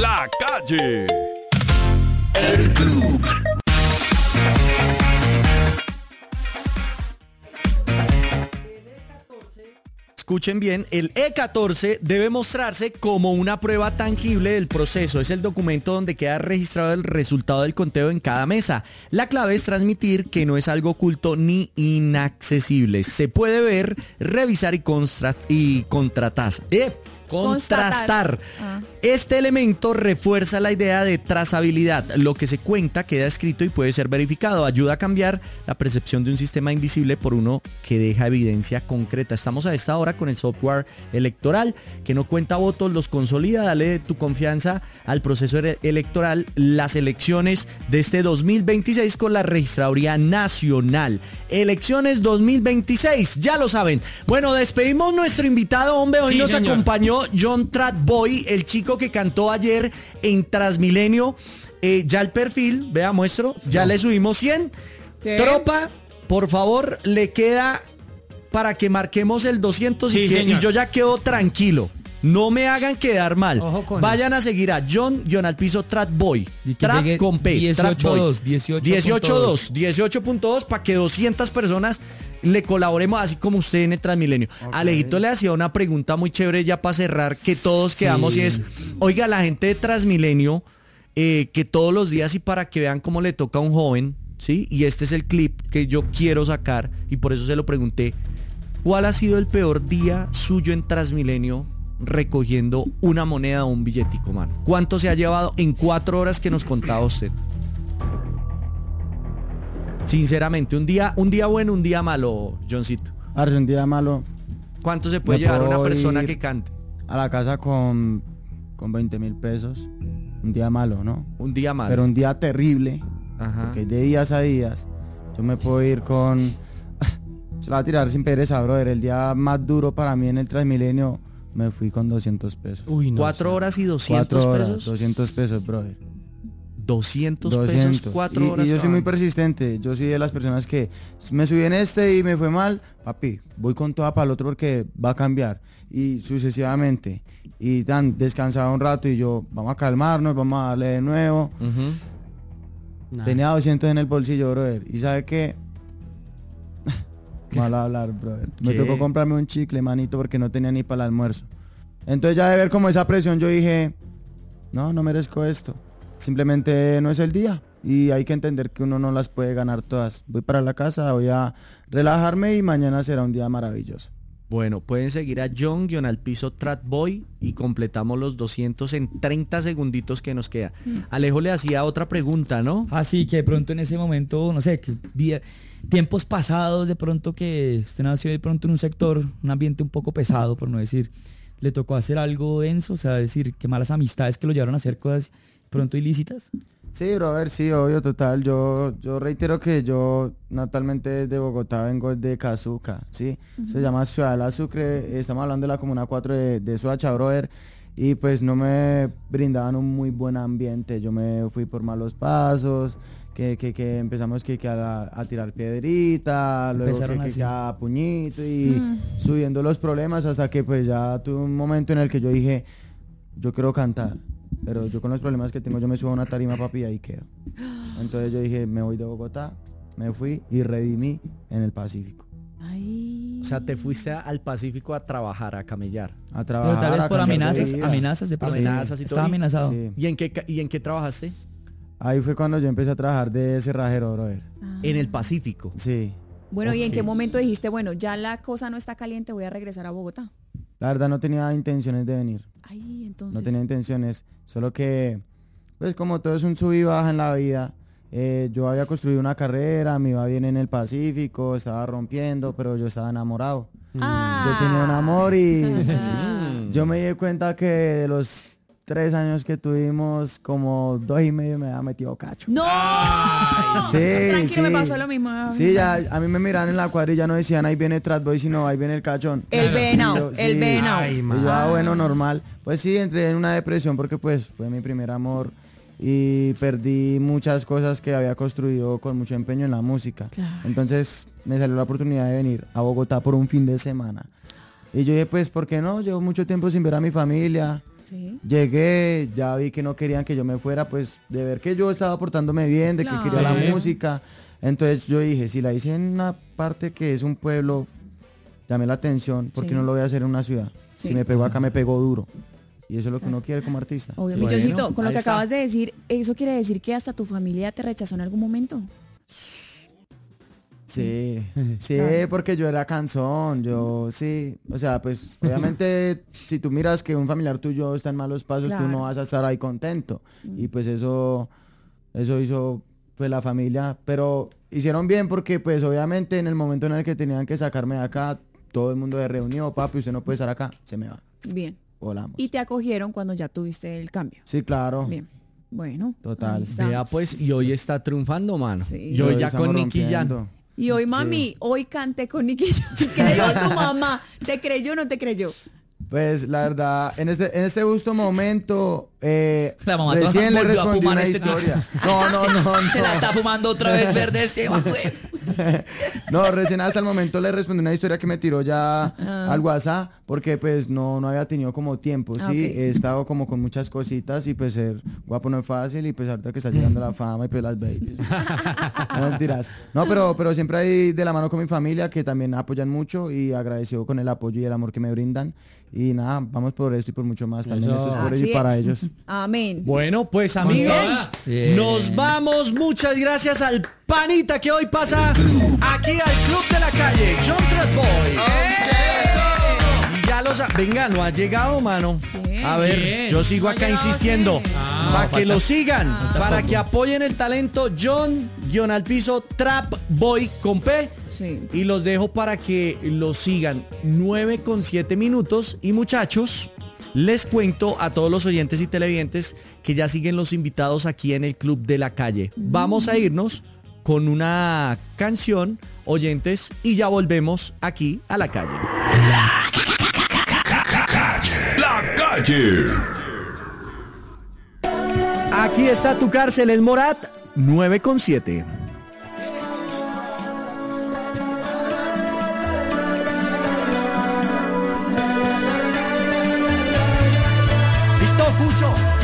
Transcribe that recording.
la calle. El Club. Escuchen bien, el E14 debe mostrarse como una prueba tangible del proceso. Es el documento donde queda registrado el resultado del conteo en cada mesa. La clave es transmitir que no es algo oculto ni inaccesible. Se puede ver, revisar y contrastar. Este elemento refuerza la idea de trazabilidad. Lo que se cuenta queda escrito y puede ser verificado. Ayuda a cambiar la percepción de un sistema invisible por uno que deja evidencia concreta. Estamos a esta hora con el software electoral que no cuenta votos, los consolida. Dale tu confianza al proceso electoral. Las elecciones de este 2026 con la Registraduría Nacional. Elecciones 2026, ya lo saben. Bueno, despedimos nuestro invitado, hombre. Hoy nos acompañó John Tradboy, el chico que cantó ayer en Transmilenio. Ya el perfil, vea, muestro, ya le subimos 100. ¿Sí? Tropa, por favor, le queda para que marquemos el 200 y yo ya quedo tranquilo. No me hagan quedar mal. Vayan a seguir a John-Alpiso Tradboy. Trap con P. 18.2 para que 200 personas le colaboremos, así como usted en el Transmilenio. Alejito le hacía una pregunta muy chévere ya para cerrar, que todos quedamos, y es, oiga, la gente de Transmilenio, que todos los días, y para que vean cómo le toca a un joven, ¿sí? Y este es el clip que yo quiero sacar, y por eso se lo pregunté, ¿cuál ha sido el peor día suyo en Transmilenio recogiendo una moneda o un billetico, mano? ¿Cuánto se ha llevado en 4 horas que nos contaba usted? Sinceramente, un día bueno, un día malo, Johncito. Arce, un día malo. ¿Cuánto se puede llevar una persona que cante? A la casa con 20.000 pesos. Un día malo, ¿no? Un día malo. Pero un día terrible. Ajá. Porque de días a días. Yo me puedo ir con... Se la va a tirar sin pereza, brother. El día más duro para mí en el Transmilenio, me fui con 200 pesos. Uy, no. 4 horas y 200 pesos. 200 pesos, brother. 200 pesos, 4 horas. Y yo soy muy persistente. Yo soy de las personas que me subí en este y me fue mal. Papi, voy con toda para el otro porque va a cambiar. Y sucesivamente. Y tan descansaba un rato y yo, vamos a calmarnos, vamos a darle de nuevo. Tenía 200 en el bolsillo, brother. Y ¿sabe qué? Mal hablar, brother. Me tocó comprarme un chicle, manito, porque no tenía ni para el almuerzo. Entonces ya de ver como esa presión, yo dije, no merezco esto. Simplemente no es el día y hay que entender que uno no las puede ganar todas. Voy para la casa, voy a relajarme y mañana será un día maravilloso. Bueno, pueden seguir a John-Alpiso Tradboy y completamos los 200 en 30 segunditos que nos queda. Alejo le hacía otra pregunta, ¿no? Así que de pronto en ese momento, no sé, tiempos pasados, de pronto que usted nació de pronto en un sector, un ambiente un poco pesado, por no decir, le tocó hacer algo denso, o sea, decir, que malas amistades que lo llevaron a hacer cosas pronto ilícitas. Sí, brother, sí, obvio, total. Yo reitero que yo natalmente de Bogotá vengo de Cazuca, ¿sí? Se llama Ciudad del Sucre, estamos hablando de la Comuna 4 de Soacha, brother. Y pues no me brindaban un muy buen ambiente. Yo me fui por malos pasos, que empezamos a tirar piedrita, luego que a puñito y subiendo los problemas hasta que pues ya tuve un momento en el que yo dije, yo quiero cantar. Pero yo con los problemas que tengo, yo me subo a una tarima, papi, y ahí quedo. Entonces yo dije, me voy de Bogotá, me fui y redimí en el Pacífico. Ay. O sea, te fuiste al Pacífico a trabajar, a camellar. A trabajar. Pero tal vez por amenazas de pronto. Amenazas y todo. Estaba amenazado. Sí. ¿Y en qué trabajaste? Ahí fue cuando yo empecé a trabajar de cerrajero, brother. En el Pacífico. Sí. Bueno, ¿y en qué momento dijiste, bueno, ya la cosa no está caliente, voy a regresar a Bogotá? La verdad no tenía intenciones de venir. Ay, entonces. No tenía intenciones, solo que, pues como todo es un sub y baja en la vida, yo había construido una carrera, me iba bien en el Pacífico, estaba rompiendo, pero yo estaba enamorado. Yo tenía un amor y yo me di cuenta que de los 3 años que tuvimos, como 2 y medio me había metido cacho. ¡No! Sí, tranquilo, sí. me pasó lo mismo. Sí, ya a mí me miraban en la cuadrilla, no decían ahí viene Tradboy, sino ahí viene el cachón. El venado, el venado. Y yo, bueno, normal. Pues sí, entré en una depresión porque pues fue mi primer amor y perdí muchas cosas que había construido con mucho empeño en la música. Claro. Entonces me salió la oportunidad de venir a Bogotá por un fin de semana. Y yo dije, pues, ¿por qué no? Llevo mucho tiempo sin ver a mi familia. Sí. Llegué, ya vi que no querían que yo me fuera, pues de ver que yo estaba portándome bien, de que Claro. quería la Sí. música. Entonces yo dije, si la hice en una parte que es un pueblo, llamé la atención, ¿por qué Sí. no lo voy a hacer en una ciudad? Sí. Si me pegó acá, me pegó duro. Y eso es lo que uno quiere como artista. Obvio, Bueno, Milloncito, con lo ahí que está. acabas de decir, ¿eso quiere decir que hasta tu familia te rechazó en algún momento? Sí, sí, Claro. porque yo era cansón, yo sí, o sea, pues obviamente si tú miras que un familiar tuyo está en malos pasos, tú Claro. no vas a estar ahí contento. Y pues eso hizo pues la familia, pero hicieron bien porque pues obviamente en el momento en el que tenían que sacarme de acá, todo el mundo se reunió, papi, usted no puede estar acá, se me va, Bien. volamos. Y te acogieron cuando ya tuviste el cambio. Sí, claro. Bien. Bueno. Total. ahí está. Vea pues, y hoy está triunfando, mano. Sí. Yo Hoy ya estamos con Nicky Jam. rompiendo. Y hoy, mami, hoy canté con Nicky. ¿Creyó tu mamá? ¿Te creyó o no te creyó? Pues la verdad, en este justo momento, La mamá recién le volvió a respondí fumar una este tipo. historia. No. Se la está fumando otra vez verde este. No, recién hasta el momento le respondí una historia que me tiró ya al WhatsApp, porque pues no había tenido como tiempo, Ah, sí, ok. he estado como con muchas cositas y pues ser guapo no es fácil y pues ahorita que está llegando la fama y pues las babies. No mentiras. No, pero siempre ahí de la mano con mi familia que también apoyan mucho y agradecido con el apoyo y el amor que me brindan. Y nada, vamos por esto y por mucho más. También Eso. esto es por ellos Así y para es. ellos. Amén. Bueno, pues amigos, Bien. nos vamos. Muchas gracias al panita que hoy pasa aquí al Club de la Calle, John Boy. Ya venga, no ha llegado, mano. ¿Qué? A ver, ¿Quién? yo sigo No ha acá llegado, insistiendo. ¿quién? Para que falta- lo sigan, falta para poco. que apoyen el talento John_al_piso Trap Boy con P. Sí. Y los dejo para que lo sigan. 9:07 minutos. Y muchachos, les cuento a todos los oyentes y televidentes que ya siguen los invitados aquí en el Club de la Calle. Vamos a irnos con una canción, oyentes, y ya volvemos aquí a la calle. La calle. Aquí está tu cárcel, es Morat, 9:07. ¿Listo, Cucho?